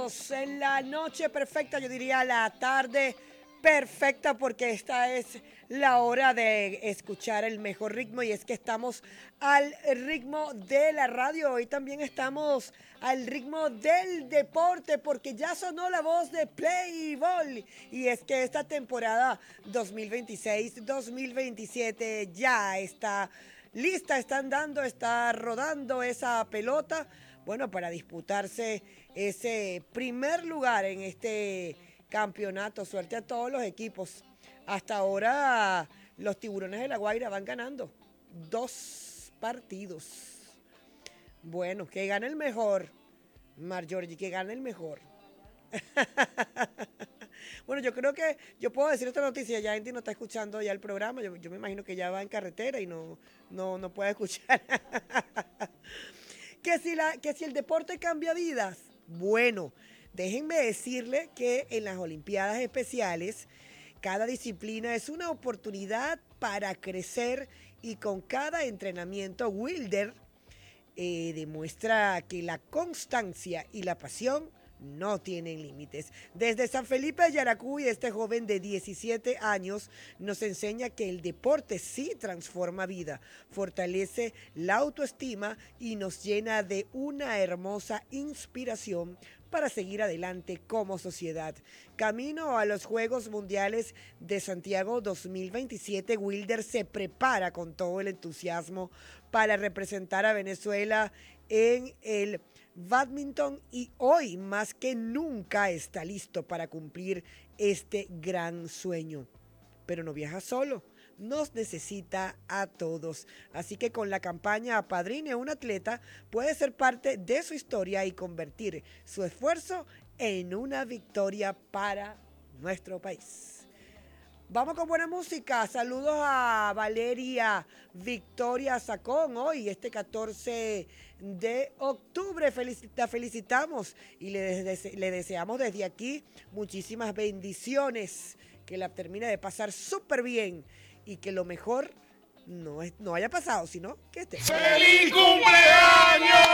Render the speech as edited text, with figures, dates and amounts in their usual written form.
estamos en la noche perfecta, yo diría la tarde perfecta, porque esta es la hora de escuchar el mejor ritmo, y es que estamos al ritmo de la radio. Hoy también estamos al ritmo del deporte, porque ya sonó la voz de Play Ball, y es que esta temporada 2026-2027 ya está lista, está rodando esa pelota, bueno, para disputarse ese primer lugar en este campeonato. Suerte a todos los equipos. Hasta ahora los Tiburones de La Guaira van ganando 2 partidos. Bueno, que gane el mejor, Marjorie, que gane el mejor. Bueno, yo creo que yo puedo decir esta noticia, ya Andy no está escuchando ya el programa, yo me imagino que ya va en carretera y no puede escuchar. Que si el deporte cambia vidas, bueno, déjenme decirle que en las Olimpiadas Especiales cada disciplina es una oportunidad para crecer, y con cada entrenamiento Wilder demuestra que la constancia y la pasión no tienen límites. Desde San Felipe de Yaracuy, este joven de 17 años nos enseña que el deporte sí transforma vida, fortalece la autoestima y nos llena de una hermosa inspiración para seguir adelante como sociedad. Camino a los Juegos Mundiales de Santiago 2027, Wilder se prepara con todo el entusiasmo para representar a Venezuela en el bádminton, y hoy más que nunca está listo para cumplir este gran sueño. Pero no viaja solo, nos necesita a todos. Así que con la campaña Apadrine a un atleta, puede ser parte de su historia y convertir su esfuerzo en una victoria para nuestro país. Vamos con buena música. Saludos a Valeria Victoria Sacón. Hoy, este 14 de octubre, la felicitamos y le deseamos desde aquí muchísimas bendiciones. Que la termine de pasar súper bien, y que lo mejor no haya pasado, sino que esté. ¡Feliz cumpleaños!